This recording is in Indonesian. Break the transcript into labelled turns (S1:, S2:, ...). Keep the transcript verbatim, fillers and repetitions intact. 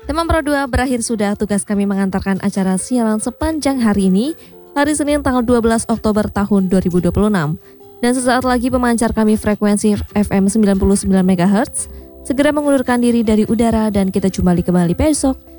S1: Teman Pro dua berakhir sudah, tugas kami mengantarkan acara siaran sepanjang hari ini, hari Senin tanggal dua belas Oktober tahun dua ribu dua puluh enam. Dan sesaat lagi pemancar kami frekuensi F M sembilan puluh sembilan megahertz segera mengulurkan diri dari udara dan kita jumpa kembali besok